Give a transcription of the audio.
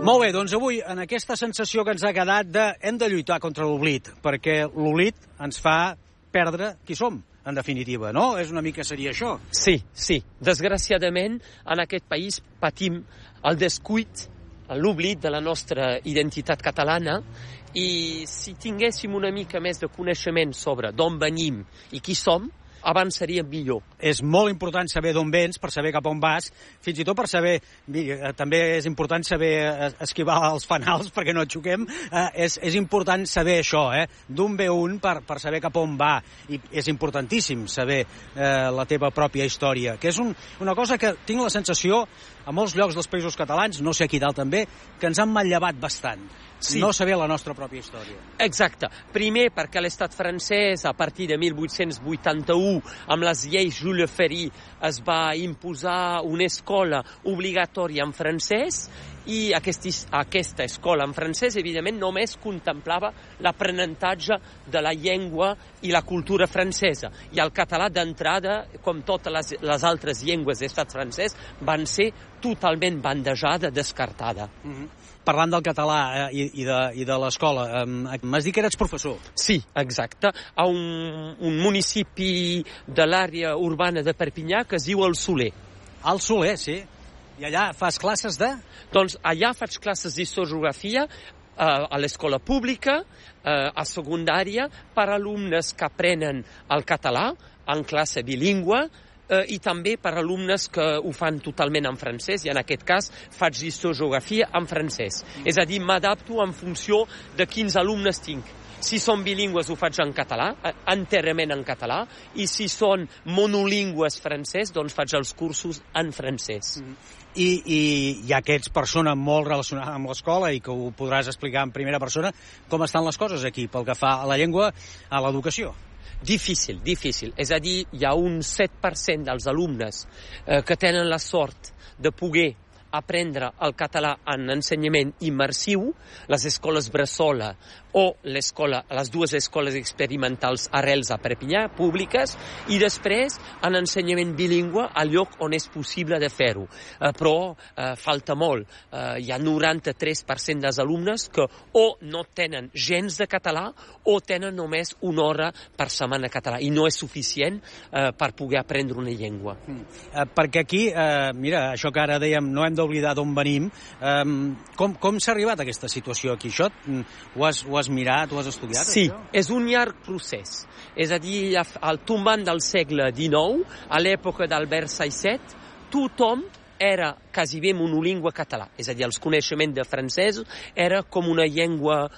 Molt bé, doncs avui, en aquesta sensació que ens ha quedat hem de lluitar contra l'oblit, perquè l'oblit ens fa perdre qui som, en definitiva, no? És una mica seria això. Sí. Desgraciadament, en aquest país patim el descuit, l'oblit de la nostra identitat catalana, i si tinguéssim una mica més de coneixement sobre d'on venim i qui som, avançaríem millor. És molt important saber d'on vens, per saber cap on vas, fins i tot per saber, també és important saber esquivar els fanals perquè no et xoquem, és important saber això, d'on ve un per saber cap on va, i és importantíssim saber la teva pròpia història, que és una cosa que tinc la sensació a molts llocs dels països catalans, no sé aquí dalt també, que ens han manllevat bastant. Sí. No saber la nostra pròpia història. Exacte. Primer perquè l'estat francès, a partir de 1881, amb les lleis Jules Ferry, es va imposar una escola obligatòria en francès, i aquesta escola en francès, evidentment, només contemplava l'aprenentatge de la llengua i la cultura francesa. I el català, d'entrada, com totes les altres llengües d'estat francès, van ser totalment bandejada, descartada. Parlant del català i de l'escola, m'has dit que eres professor. Sí, exacte. A un municipi de l'àrea urbana de Perpinyà que es diu el Soler. El Soler, sí. I allà fas classes de...? Doncs allà faig classes d'historiografia a l'escola pública, a secundària, per alumnes que aprenen el català en classe bilingüe, i també per alumnes que ho fan totalment en francès, i en aquest cas faig historiografia en francès. És a dir, m'adapto en funció de quins alumnes tinc. Si són bilingües ho faig en català, enterament en català, i si són monolingües francès, doncs faig els cursos en francès. I ja que ets persona molt relacionada amb l'escola i que ho podràs explicar en primera persona, com estan les coses aquí pel que fa a la llengua, a l'educació? Difícil. És a dir, hi ha un 7% dels alumnes que tenen la sort de poder aprendre el català en ensenyament immersiu, les escoles Bressola o les dues escoles experimentals Arrels a Perpinyà, públiques, i després en ensenyament bilingüe al lloc on és possible de fer-ho. Però falta molt. Hi ha 93% dels alumnes que o no tenen gens de català o tenen només una hora per setmana català, i no és suficient per poder aprendre una llengua. Perquè aquí, mira, això que ara dèiem, no hem d'oblidar d'on venim, com s'ha arribat a aquesta situació aquí? Això ho has mirat, ho has estudiat? Sí, això? És un llarg procés. És a dir, al tombant del segle XIX, a l'època d'Albert Saisset, tothom era quasi bé monolingüe català. És a dir, els coneixements de francès era com una llengua